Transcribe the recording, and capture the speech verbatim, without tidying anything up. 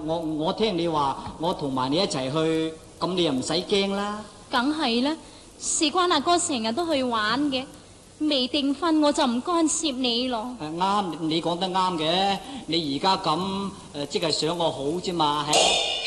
我我聽你話，我同埋你一齊去，咁你又唔使驚啦。 梗係啦，事關阿哥成日都去玩嘅，未訂婚我就唔干涉你咯。 誒啱，你講得啱嘅。你而家咁誒，即係想我好啫嘛，係。